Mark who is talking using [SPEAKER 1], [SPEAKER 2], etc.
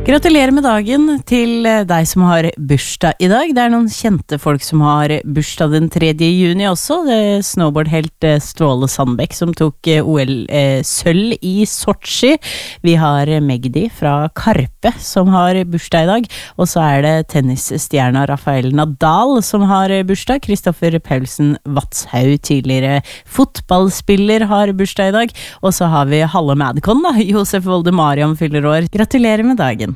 [SPEAKER 1] Gratulerer med dagen til deg som har bursdag I dag. Det noen kjente folk som har bursdag den 3. juni også. Det snowboardhelt Ståle Sandbekk som tok OL-sølv I Sochi. Vi har Magdi fra Karpe som har bursdag I dag. Og så det tennisstjerna Rafael Nadal som har bursdag. Kristoffer Paulsen Vatshaug, tidligere fotballspiller, har bursdag I dag. Og så har vi Halle Madcon da. Josef Volde Mariam fyller år. Gratulerer med dagen.